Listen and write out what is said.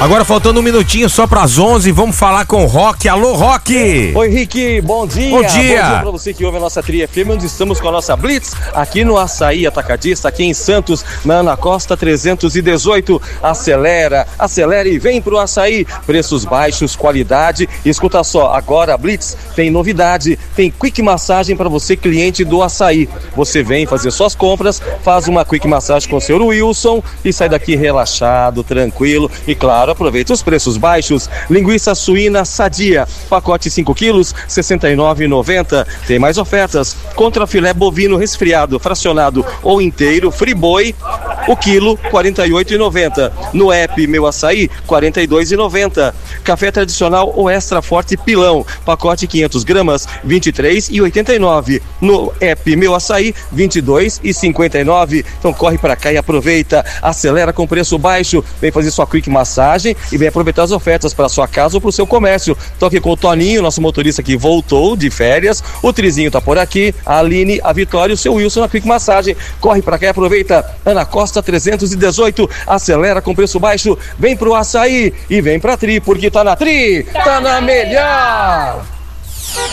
Agora faltando um minutinho só para as 11, vamos falar com o Rock. Alô, Rock! Oi, Rick, bom dia. Bom dia. Bom dia pra você que ouve a nossa Tri FM, onde estamos com a nossa Blitz, aqui no Açaí Atacadista, aqui em Santos, na Ana Costa 318. Acelera, acelera e vem pro Açaí. Preços baixos, qualidade. E escuta só, agora a Blitz tem novidade, tem Quick Massagem para você, cliente do Açaí. Você vem fazer suas compras, faz uma Quick Massagem com o Sr. Wilson e sai daqui relaxado, tranquilo e, claro, aproveita os preços baixos. Linguiça suína sadia, pacote 5 quilos, R$ 69,90. Tem mais ofertas. Contra filé bovino resfriado, fracionado ou inteiro, friboi, o quilo, R$ 48,90. No app Meu Açaí, R$ 42,90. Café tradicional ou extra forte pilão, pacote 500 gramas, R$ 23,89. No app Meu Açaí, R$ 22,59. Então corre pra cá e aproveita. Acelera com preço baixo. Vem fazer sua Quick Massagem e vem aproveitar as ofertas para sua casa ou para o seu comércio. Tô aqui com o Toninho, nosso motorista que voltou de férias. O Trizinho tá por aqui, a Aline, a Vitória e o seu Wilson na Quick Massagem. Corre pra cá e aproveita. Ana Costa 318. Acelera com preço baixo. Vem pro Açaí e vem pra Tri, porque tá na Tri, tá na melhor.